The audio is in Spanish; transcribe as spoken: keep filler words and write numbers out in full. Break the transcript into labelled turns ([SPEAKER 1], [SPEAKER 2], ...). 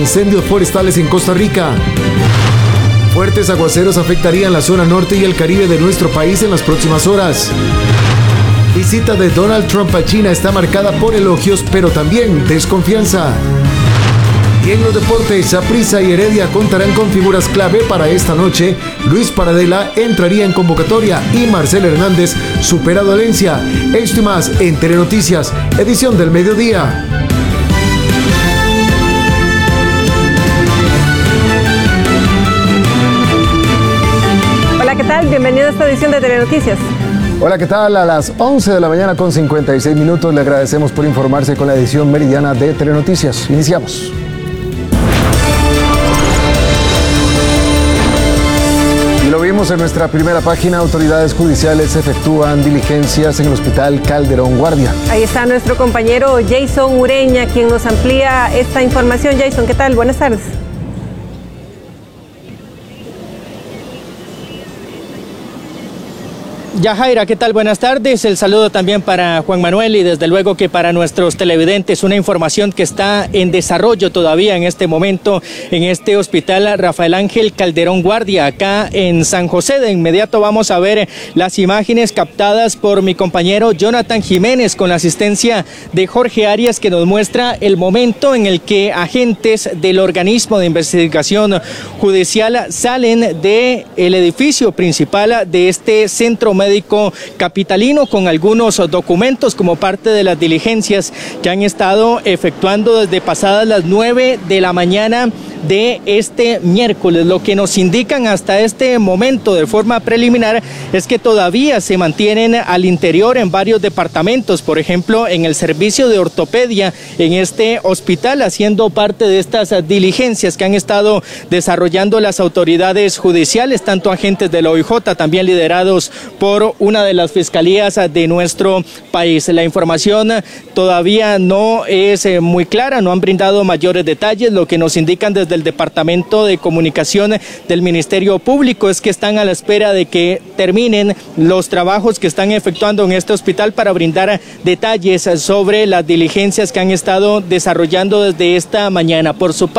[SPEAKER 1] incendios forestales en Costa Rica. Fuertes aguaceros afectarían la zona norte y el Caribe de nuestro país en las próximas horas. Visita de Donald Trump a China está marcada por elogios, pero también desconfianza. Y en los deportes, Saprissa y Heredia contarán con figuras clave para esta noche. Luis Paradela entraría en convocatoria y Marcel Hernández supera dolencia. Esto y más en Telenoticias, edición del mediodía.
[SPEAKER 2] Hola, ¿qué tal? Bienvenido a esta edición de Telenoticias.
[SPEAKER 1] Hola, ¿qué tal? A las once de la mañana con cincuenta y seis minutos le agradecemos por informarse con la edición meridiana de Telenoticias. Iniciamos. Y lo vimos en nuestra primera página, autoridades judiciales efectúan diligencias en el Hospital Calderón Guardia.
[SPEAKER 2] Ahí está nuestro compañero Jason Ureña, quien nos amplía esta información. Jason, ¿qué tal? Buenas tardes.
[SPEAKER 3] Yajaira, ¿qué tal? Buenas tardes. El saludo también para Juan Manuel y desde luego que para nuestros televidentes una información que está en desarrollo todavía en este momento en este hospital Rafael Ángel Calderón Guardia, acá en San José. De inmediato vamos a ver las imágenes captadas por mi compañero Jonathan Jiménez con la asistencia de Jorge Arias, que nos muestra el momento en el que agentes del organismo de investigación judicial salen del edificio principal de este centro médico médico capitalino con algunos documentos como parte de las diligencias que han estado efectuando desde pasadas las nueve de la mañana de este miércoles. Lo que nos indican hasta este momento de forma preliminar es que todavía se mantienen al interior en varios departamentos, por ejemplo en el servicio de ortopedia en este hospital, haciendo parte de estas diligencias que han estado desarrollando las autoridades judiciales, tanto agentes del O I J, también liderados por una de las fiscalías de nuestro país. La información todavía no es muy clara, no han brindado mayores detalles. Lo que nos indican desde del Departamento de Comunicación del Ministerio Público es que están a la espera de que terminen los trabajos que están efectuando en este hospital para brindar detalles sobre las diligencias que han estado desarrollando desde esta mañana. Por su parte,